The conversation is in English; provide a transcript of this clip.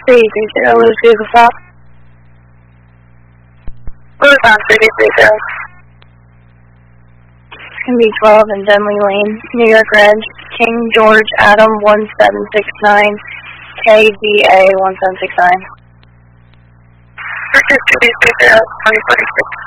330, Lewis vehicle stop. Lewis on 330. It's going to be 12 in Denley Lane, New York Red, King George Adam 1769, KDA 1769. 330, 2046.